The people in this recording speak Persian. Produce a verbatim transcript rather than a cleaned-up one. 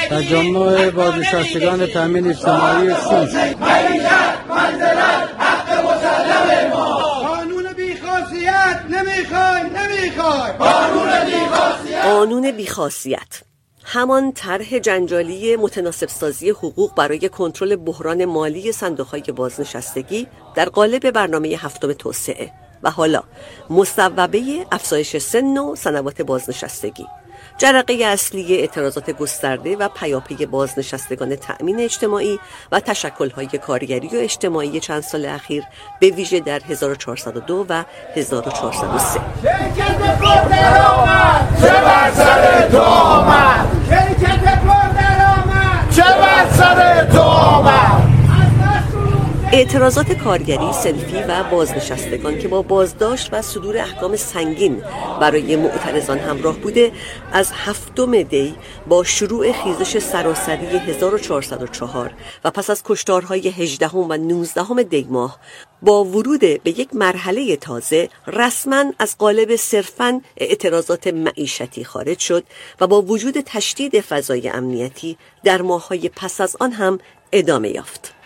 تجمع بازنشستگان تامین اجتماعی سوز. قانون بیخاصیت نمیخوای نمیخوای قانون بیخاصیت، همان طرح جنجالی متناسب سازی حقوق برای کنترل بحران مالی صندوق‌های بازنشستگی در قالب برنامه هفتم توسعه و حالا مصوبه افزایش سن و سنوات بازنشستگی، جرقه اصلی اعتراضات گسترده و پیاپی بازنشستگان تأمین اجتماعی و تشکل‌های کارگری و اجتماعی چند سال اخیر، به ویژه در هزار و چهارصد و دو و هزار و چهارصد و سه. شرکت پردرآمد چه بر سر تو آمد، شرکت پردرآمد چه بر سر تو آمد. اعتراضات کارگری، صنفی و بازنشستگان که با بازداشت و صدور احکام سنگین برای معترضان همراه بوده، از هفتم دی با شروع خیزش سراسری هزار و چهارصد و چهار و پس از کشتارهای هجدهم و نوزدهم دی ماه با ورود به یک مرحله تازه رسما از قالب صرفاً اعتراضات معیشتی خارج شد و با وجود تشدید فضای امنیتی در ماه‌های پس از آن هم ادامه یافت.